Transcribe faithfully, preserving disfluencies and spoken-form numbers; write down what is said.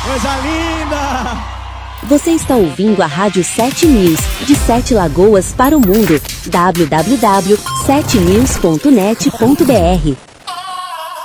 Coisa linda! Você está ouvindo a Rádio sete News, de Sete Lagoas para o mundo. w w w ponto sete news ponto net ponto b r